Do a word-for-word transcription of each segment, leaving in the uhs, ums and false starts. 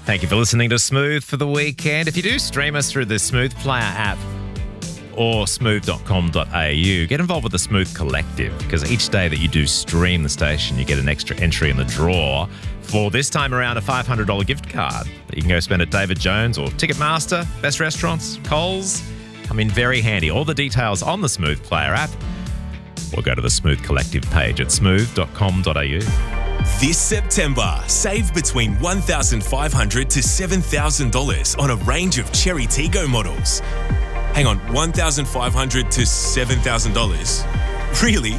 Thank you for listening to Smooth for the weekend. If you do stream us through the Smooth Player app or smooth dot com dot a u, get involved with the Smooth Collective, because each day that you do stream the station, you get an extra entry in the draw for this time around a five hundred dollars gift card that you can go spend at David Jones or Ticketmaster, Best Restaurants, Coles. Come in very handy. All the details on the Smooth Player app, or go to the Smooth Collective page at smooth dot com dot a u. This September, save between one thousand five hundred dollars to seven thousand dollars on a range of Cherry Tiggo models. Hang on, one thousand five hundred dollars to seven thousand dollars? Really?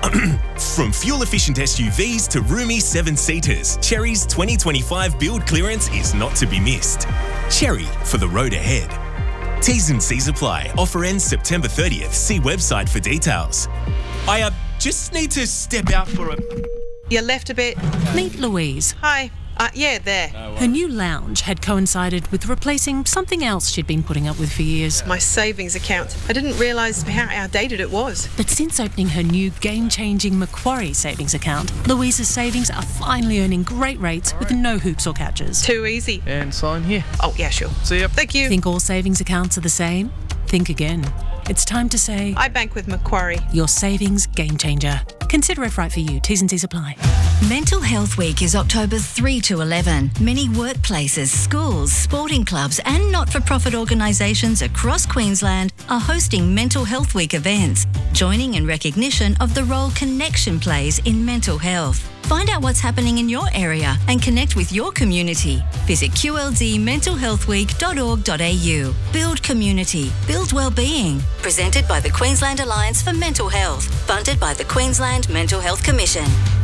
From fuel-efficient S U Vs to roomy seven-seaters, Cherry's twenty twenty-five build clearance is not to be missed. Cherry, for the road ahead. T's and C's apply. Offer ends September thirtieth. See website for details. I uh, just need to step out for a... You left a bit. Meet Louise. Hi. Uh, yeah, there. Her new lounge had coincided with replacing something else she'd been putting up with for years. My savings account. I didn't realise how outdated it was. But since opening her new game-changing Macquarie savings account, Louise's savings are finally earning great rates with no hoops or catches. Too easy. And sign here. Oh, yeah, sure. See ya. Thank you. Think all savings accounts are the same? Think again. It's time to say... I bank with Macquarie. Your savings game changer. Consider if right for you. T's and C's apply. Mental Health Week is October third to eleven. Many workplaces, schools, sporting clubs and not-for-profit organisations across Queensland are hosting Mental Health Week events, joining in recognition of the role connection plays in mental health. Find out what's happening in your area and connect with your community. Visit q l d mental health week dot org dot a u. Build community. Build wellbeing. Presented by the Queensland Alliance for Mental Health. Funded by the Queensland Mental Health Commission.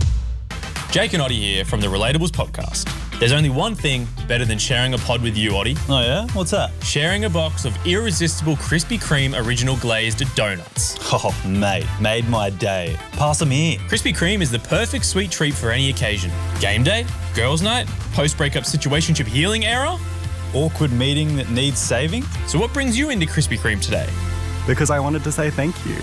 Jake and Oddie here from the Relatables podcast. There's only one thing better than sharing a pod with you, Oddie. Oh yeah? What's that? Sharing a box of irresistible Krispy Kreme original glazed donuts. Oh, mate, made my day. Pass them here. Krispy Kreme is the perfect sweet treat for any occasion. Game day, girls' night, post-breakup situationship healing era. Awkward meeting that needs saving. So what brings you into Krispy Kreme today? Because I wanted to say thank you.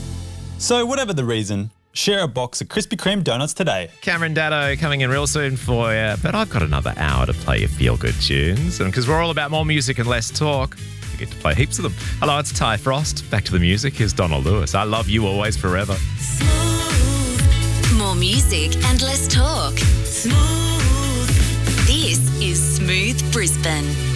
So whatever the reason, share a box of Krispy Kreme donuts today. Cameron Daddo coming in real soon for you, but I've got another hour to play your feel-good tunes, and because we're all about more music and less talk, you get to play heaps of them. Hello, it's Ty Frost. Back to the music. Here's Donald Lewis. I love you always, forever. Smooth. More music and less talk. Smooth. This is Smooth Brisbane.